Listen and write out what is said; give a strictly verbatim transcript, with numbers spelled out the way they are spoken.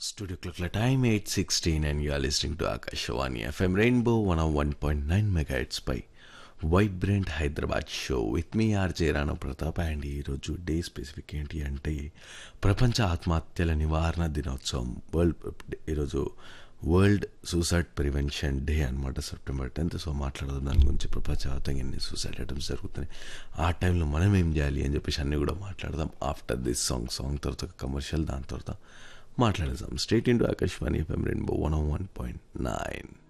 Studio clock la time eight sixteen and you are listening to Akashwani F M Rainbow one oh one point nine megahertz by vibrant Hyderabad show with me RJ Rana Pratap and ఈరోజు day specific ఏంటి అంటే ప్రపంచ ఆత్మహత్యల నివారణ దినోత్సవం world ఈరోజు world suicide prevention day అనమాట September tenth. So మాట్లాడదాం దాని గురించి, ప్రపంచవ్యాప్తంగా ఎన్ని సూసైడ్ అటెంప్ట్స్ జరుగుతున్నాయి, ఆ టైంలో మనం ఏం చేయాలి అని చెప్పేసి అన్నీ కూడా మాట్లాడదాం ఆఫ్టర్ దిస్ సాంగ్. సాంగ్ తర్వాత కమర్షియల్, దాని తర్వాత మాట్లాడదాం. Straight into Akashvani FM rainbow one one point nine.